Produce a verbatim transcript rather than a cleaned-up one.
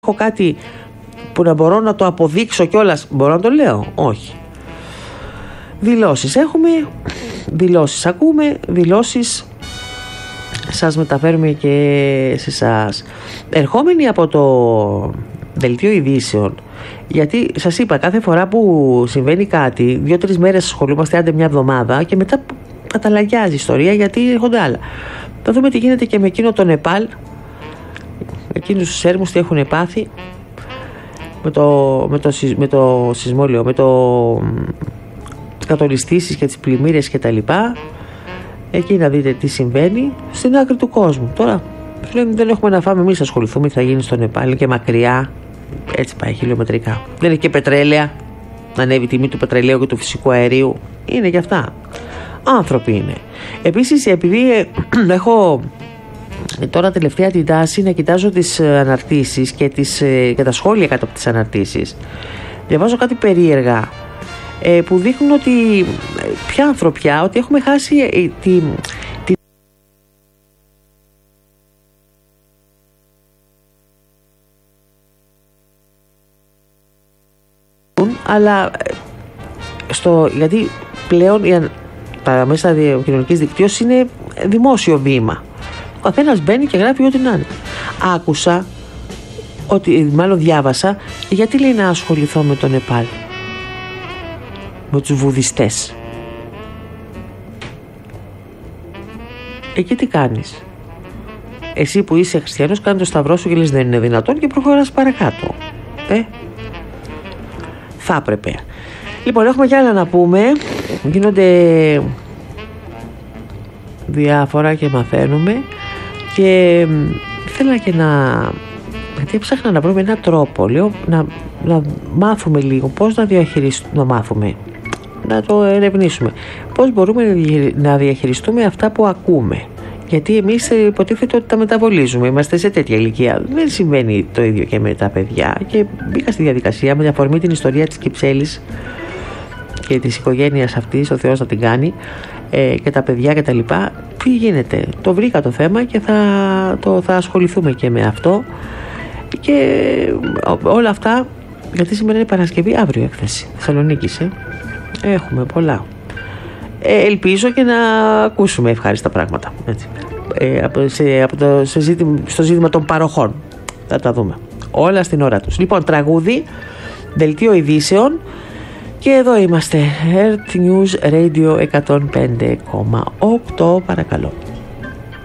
έχω κάτι που να μπορώ να το αποδείξω κιόλας, μπορώ να το λέω? Όχι. Δηλώσεις έχουμε, δηλώσεις ακούμε, δηλώσεις σας μεταφέρουμε και σε εσάς. Ερχόμενοι από το δελτίο ειδήσεων, γιατί σας είπα, κάθε φορά που συμβαίνει κάτι, δύο-τρεις μέρες ασχολούμαστε, άντε μια εβδομάδα, και μετά καταλαγιάζει η ιστορία γιατί έρχονται άλλα. Θα δούμε τι γίνεται και με εκείνο το Νεπάλ, εκείνους τους έρμους τι έχουν πάθει με το, με το, με το σεισμόλιο, με το κατολιστήσεις και τις πλημμύρες και τα λοιπά. Εκεί να δείτε τι συμβαίνει στην άκρη του κόσμου. Τώρα δεν έχουμε να φάμε, εμείς ασχοληθούμε τι θα γίνει στο Νεπάλ, και μακριά έτσι πάει χιλιομετρικά. Δεν έχει και πετρέλαια, να ανέβει η τιμή του πετρελαίου και του φυσικού αερίου. Είναι και αυτά. Άνθρωποι είναι. Επίσης, επειδή ε, έχω τώρα τελευταία την τάση να κοιτάζω τις αναρτήσεις και, τις, ε, και τα σχόλια κάτω από τις αναρτήσεις, διαβάζω κάτι περίεργα ε, που δείχνουν ότι ε, πια ανθρωπιά, ότι έχουμε χάσει ε, τη, τη αλλά στο, γιατί πλέον η, τα μέσα κοινωνικής δικτύωσης είναι δημόσιο βήμα. Ο καθένας μπαίνει και γράφει ό,τι να είναι. Άκουσα, ότι, μάλλον διάβασα, γιατί λέει να ασχοληθώ με τον Νεπάλ, με τους βουδιστές. Εκεί τι κάνεις? Εσύ που είσαι χριστιανός, κάνει το σταυρό σου και λες δεν είναι δυνατόν και προχωράς παρακάτω. Ε, θα έπρεπε. Λοιπόν, έχουμε κι άλλα να πούμε. Γίνονται διάφορα και μαθαίνουμε, και θέλω και να, γιατί ψάχνα να βρούμε έναν τρόπο, λέω, να, να μάθουμε λίγο πώς να διαχειριστούμε, να μάθουμε, να το ερευνήσουμε πώς μπορούμε να διαχειριστούμε αυτά που ακούμε, γιατί εμείς υποτίθεται ότι τα μεταβολίζουμε, είμαστε σε τέτοια ηλικία, δεν συμβαίνει το ίδιο και με τα παιδιά. Και μπήκα στη διαδικασία με αφορμή την ιστορία της Κυψέλης και της οικογένειας αυτής, ο Θεός να την κάνει, ε, και τα παιδιά και τα λοιπά. Τι γίνεται? Το βρήκα το θέμα και θα, το, θα ασχοληθούμε και με αυτό και όλα αυτά, γιατί σήμερα είναι Παρασκευή, αύριο έκθεση Θεσσαλονίκης, ε. Έχουμε πολλά. Ε, ελπίζω και να ακούσουμε ευχάριστα πράγματα, έτσι. Ε, από, σε, από το, σε ζήτημα, στο ζήτημα των παροχών θα τα δούμε όλα στην ώρα τους. Λοιπόν, τραγούδι, δελτίο ειδήσεων, και εδώ είμαστε, Earth News Radio εκατόν πέντε κόμμα οκτώ, παρακαλώ.